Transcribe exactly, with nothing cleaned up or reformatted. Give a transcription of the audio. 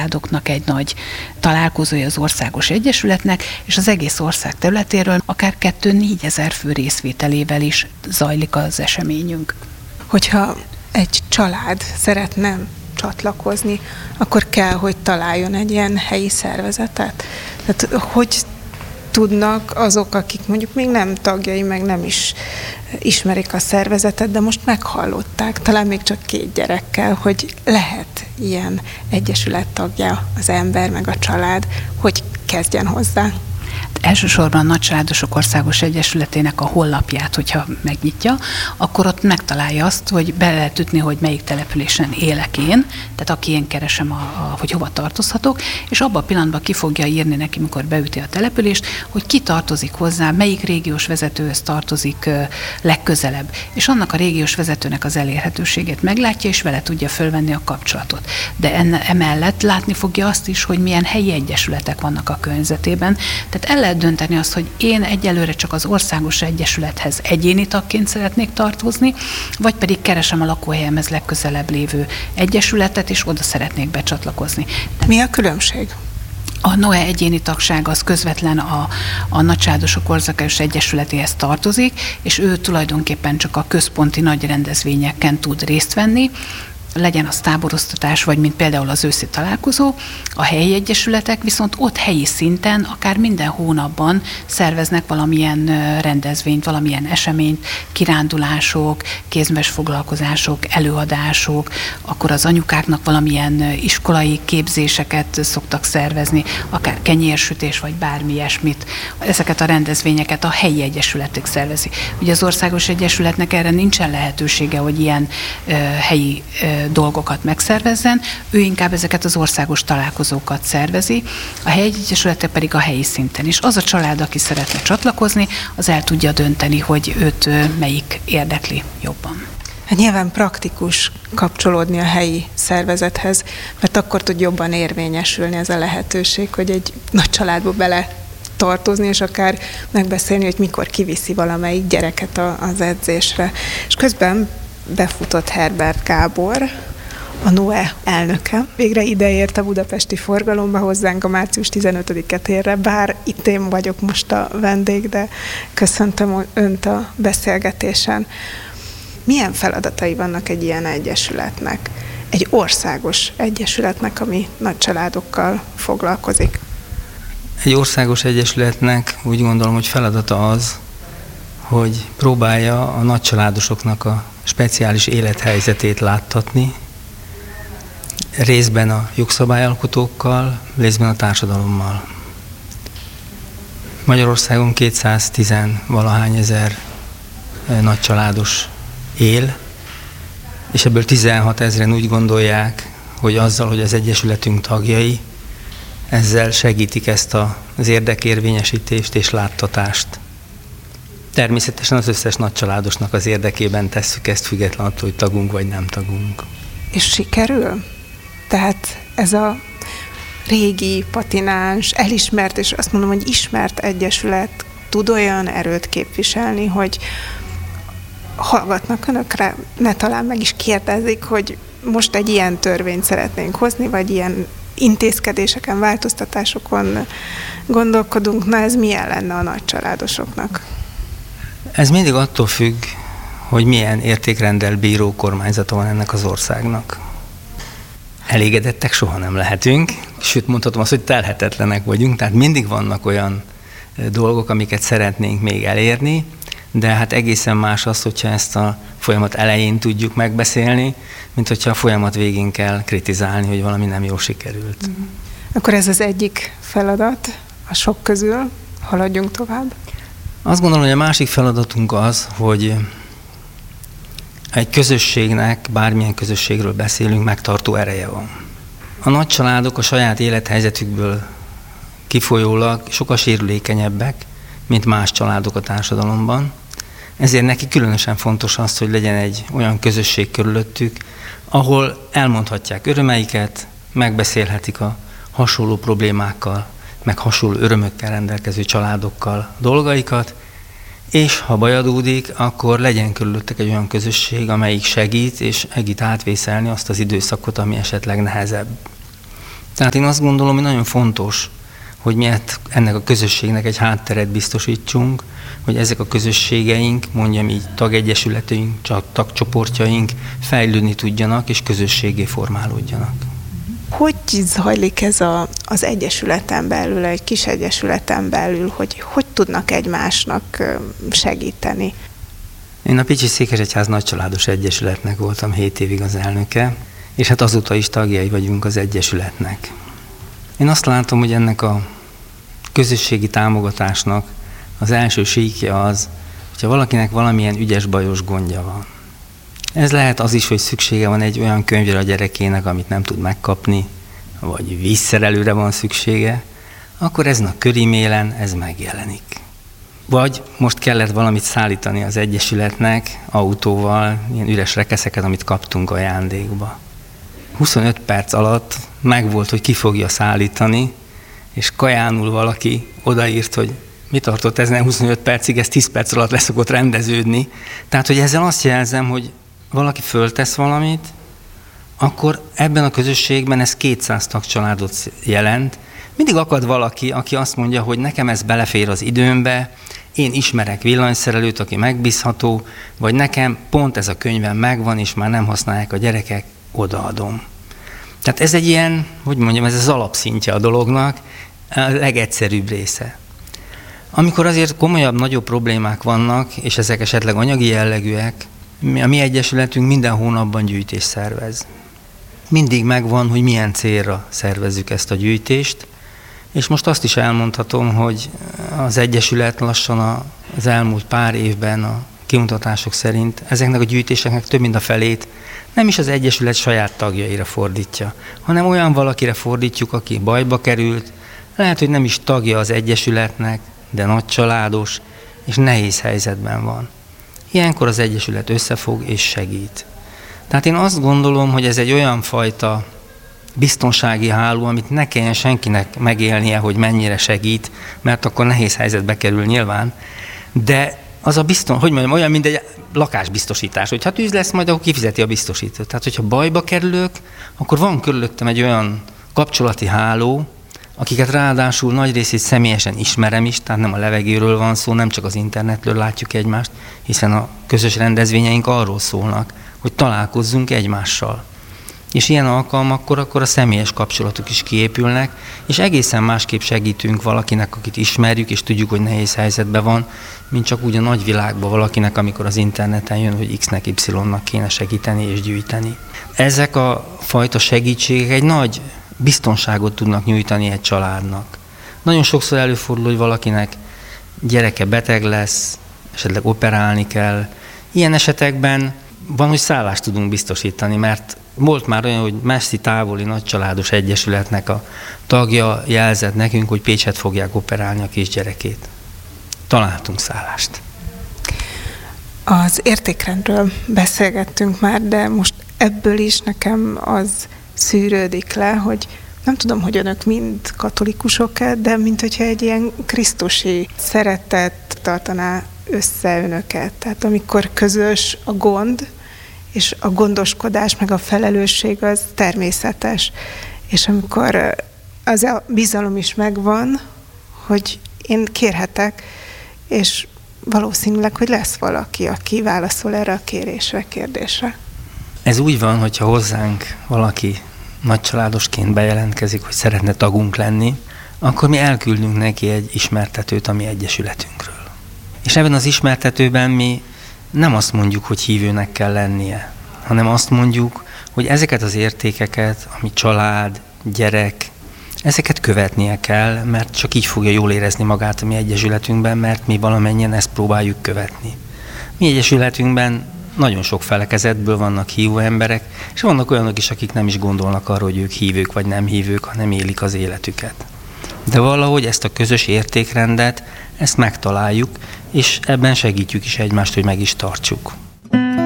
családoknak egy nagy találkozója az Országos Egyesületnek, és az egész ország területéről akár kettő-négyezer fő részvételével is zajlik az eseményünk. Hogyha egy család szeretne csatlakozni, akkor kell, hogy találjon egy ilyen helyi szervezetet? Tehát hogy tudnak azok, akik mondjuk még nem tagjai, meg nem is ismerik a szervezetet, de most meghallották, talán még csak két gyerekkel, hogy lehet ilyen egyesület tagja az ember, meg a család, hogy kezdjen hozzá. Elsősorban a Nagycsaládosok Országos Egyesületének a honlapját, hogyha megnyitja, akkor ott megtalálja azt, hogy be lehet ütni, hogy melyik településen élek én, tehát aki én keresem, a, a, hogy hova tartozhatok, és abban a pillanatban ki fogja írni neki, mikor beüti a települést, hogy ki tartozik hozzá, melyik régiós vezetőhöz tartozik ö, legközelebb. És annak a régiós vezetőnek az elérhetőségét meglátja, és vele tudja fölvenni a kapcsolatot. De enne, emellett látni fogja azt is, hogy milyen helyi egyesületek vannak a környezetében. Tehát el lehet dönteni azt, hogy én egyelőre csak az Országos Egyesülethez egyéni tagként szeretnék tartozni, vagy pedig keresem a lakóhelyemhez legközelebb lévő egyesületet, és oda szeretnék becsatlakozni. Mi a különbség? A NOE egyéni tagság az közvetlen a, a Nagycsaládosok Országos Egyesületéhez tartozik, és ő tulajdonképpen csak a központi nagy rendezvényeken tud részt venni, legyen az táboroztatás, vagy mint például az őszi találkozó, a helyi egyesületek viszont ott helyi szinten, akár minden hónapban szerveznek valamilyen rendezvényt, valamilyen eseményt, kirándulások, kézműves foglalkozások, előadások, akkor az anyukáknak valamilyen iskolai képzéseket szoktak szervezni, akár kenyérsütés, vagy bármi ilyesmit. Ezeket a rendezvényeket a helyi egyesületek szervezi. Ugye az Országos Egyesületnek erre nincsen lehetősége, hogy ilyen uh, helyi uh, dolgokat megszervezzen, ő inkább ezeket az országos találkozókat szervezi, a helyi egyesületek pedig a helyi szinten is. Az a család, aki szeretne csatlakozni, az el tudja dönteni, hogy őt melyik érdekli jobban. Hát nyilván praktikus kapcsolódni a helyi szervezethez, mert akkor tud jobban érvényesülni ez a lehetőség, hogy egy nagy családba bele tartozni, és akár megbeszélni, hogy mikor kiviszi valamelyik gyereket az edzésre. És közben befutott Herbert Gábor, a NOE elnöke. Végre ideért a budapesti forgalomba hozzánk a március tizenötödike térre, bár itt én vagyok most a vendég, de köszöntöm Önt a beszélgetésen. Milyen feladatai vannak egy ilyen egyesületnek? Egy országos egyesületnek, ami nagy családokkal foglalkozik? Egy országos egyesületnek úgy gondolom, hogy feladata az, hogy próbálja a nagycsaládosoknak a speciális élethelyzetét láttatni, részben a jogszabályalkotókkal, részben a társadalommal. Magyarországon kétszáztíz valahány ezer nagycsaládos él, és ebből tizenhat ezren úgy gondolják, hogy azzal, hogy az egyesületünk tagjai, ezzel segítik ezt az érdekérvényesítést és láttatást. Természetesen az összes nagycsaládosnak az érdekében tesszük ezt, független attól, hogy tagunk vagy nem tagunk. És sikerül? Tehát ez a régi, patináns, elismert, és azt mondom, hogy ismert egyesület tud olyan erőt képviselni, hogy hallgatnak önökre, ne talán meg is kérdezik, hogy most egy ilyen törvényt szeretnénk hozni, vagy ilyen intézkedéseken, változtatásokon gondolkodunk, na ez milyen lenne a nagycsaládosoknak? Ez mindig attól függ, hogy milyen értékrenddel bíró kormányzata van ennek az országnak. Elégedettek soha nem lehetünk, sőt mondhatom azt, hogy telhetetlenek vagyunk, tehát mindig vannak olyan dolgok, amiket szeretnénk még elérni, de hát egészen más az, hogyha ezt a folyamat elején tudjuk megbeszélni, mint hogyha a folyamat végén kell kritizálni, hogy valami nem jól sikerült. Mm. Akkor ez az egyik feladat a sok közül, haladjunk tovább. Azt gondolom, hogy a másik feladatunk az, hogy egy közösségnek, bármilyen közösségről beszélünk, megtartó ereje van. A nagy családok a saját élethelyzetükből kifolyólag sokkal sérülékenyebbek, mint más családok a társadalomban. Ezért neki különösen fontos az, hogy legyen egy olyan közösség körülöttük, ahol elmondhatják örömeiket, megbeszélhetik a hasonló problémákkal, meg hasonló örömökkel rendelkező családokkal dolgaikat, és ha baj adódik, akkor legyen körülöttek egy olyan közösség, amelyik segít, és segít átvészelni azt az időszakot, ami esetleg nehezebb. Tehát én azt gondolom, hogy nagyon fontos, hogy mi ennek a közösségnek egy hátteret biztosítsunk, hogy ezek a közösségeink, mondjam így, tagegyesületeink, tagcsoportjaink fejlődni tudjanak és közösségé formálódjanak. Hogy zajlik ez a, az egyesületen belül, egy kis egyesületen belül, hogy hogy tudnak egymásnak segíteni? Én a Pécsi Székesegyház Nagycsaládos Egyesületnek voltam hét évig az elnöke, és hát azóta is tagjai vagyunk az egyesületnek. Én azt látom, hogy ennek a közösségi támogatásnak az első síkja az, hogyha valakinek valamilyen ügyes, bajos gondja van. Ez lehet az is, hogy szüksége van egy olyan könyvre a gyerekének, amit nem tud megkapni, vagy vízszerelőre van szüksége, akkor ezen a körimélen ez megjelenik. Vagy most kellett valamit szállítani az egyesületnek autóval, ilyen üres rekeszeket, amit kaptunk ajándékba. huszonöt perc alatt megvolt, hogy ki fogja szállítani, és kajánul valaki odaírt, hogy mi tartott ezen huszonöt percig, ez tíz perc alatt leszokott rendeződni. Tehát, hogy ezzel azt jelzem, hogy valaki föltesz valamit, akkor ebben a közösségben ez kétszáz tagcsaládot jelent. Mindig akad valaki, aki azt mondja, hogy nekem ez belefér az időmbe, én ismerek villanyszerelőt, aki megbízható, vagy nekem pont ez a könyvem megvan, és már nem használják a gyerekek, odaadom. Tehát ez egy ilyen, hogy mondjam, ez az alapszintje a dolognak, a legegyszerűbb része. Amikor azért komolyabb, nagyobb problémák vannak, és ezek esetleg anyagi jellegűek, a mi egyesületünk minden hónapban gyűjtést szervez. Mindig megvan, hogy milyen célra szervezzük ezt a gyűjtést, és most azt is elmondhatom, hogy az egyesület lassan az elmúlt pár évben a kimutatások szerint ezeknek a gyűjtéseknek több mint a felét nem is az egyesület saját tagjaira fordítja, hanem olyan valakire fordítjuk, aki bajba került, lehet, hogy nem is tagja az egyesületnek, de nagycsaládos, és nehéz helyzetben van. Ilyenkor az egyesület összefog és segít. Tehát én azt gondolom, hogy ez egy olyan fajta biztonsági háló, amit ne kelljen senkinek megélnie, hogy mennyire segít, mert akkor nehéz helyzetbe kerül nyilván, de az a bizton, hogy mondjam, olyan, mint egy lakásbiztosítás, hogy ha tűz lesz, majd akkor kifizeti a biztosítót. Tehát, hogyha bajba kerülök, akkor van körülöttem egy olyan kapcsolati háló, akiket ráadásul nagy részét személyesen ismerem is, tehát nem a levegőről van szó, nem csak az internetről látjuk egymást, hiszen a közös rendezvényeink arról szólnak, hogy találkozzunk egymással. És ilyen alkalmakkor akkor a személyes kapcsolatok is kiépülnek, és egészen másképp segítünk valakinek, akit ismerjük, és tudjuk, hogy nehéz helyzetben van, mint csak úgy a nagyvilágban valakinek, amikor az interneten jön, hogy X-nek, Y-nak kéne segíteni és gyűjteni. Ezek a fajta segítségek egy nagy biztonságot tudnak nyújtani egy családnak. Nagyon sokszor előfordul, hogy valakinek gyereke beteg lesz, esetleg operálni kell. Ilyen esetekben van, hogy szállást tudunk biztosítani, mert volt már olyan, hogy messzi távoli nagycsaládos egyesületnek a tagja jelzett nekünk, hogy Pécset fogják operálni a kisgyerekét. Találtunk szállást. Az értékrendről beszélgettünk már, de most ebből is nekem az szűrődik le, hogy nem tudom, hogy önök mind katolikusok-e, de mint hogyha egy ilyen krisztusi szeretet tartaná össze önöket. Tehát amikor közös a gond, és a gondoskodás, meg a felelősség az természetes. És amikor az a bizalom is megvan, hogy én kérhetek, és valószínűleg, hogy lesz valaki, aki válaszol erre a kérésre, kérdésre. Ez úgy van, hogyha hozzánk valaki nagycsaládosként bejelentkezik, hogy szeretne tagunk lenni, akkor mi elküldünk neki egy ismertetőt a mi egyesületünkről. És ebben az ismertetőben mi nem azt mondjuk, hogy hívőnek kell lennie, hanem azt mondjuk, hogy ezeket az értékeket, ami család, gyerek, ezeket követnie kell, mert csak így fogja jól érezni magát a mi egyesületünkben, mert mi valamennyien ezt próbáljuk követni. Mi egyesületünkben nagyon sok felekezetből vannak hívó emberek, és vannak olyanok is, akik nem is gondolnak arra, hogy ők hívők vagy nem hívők, hanem élik az életüket. De valahogy ezt a közös értékrendet, ezt megtaláljuk, és ebben segítjük is egymást, hogy meg is tartsuk.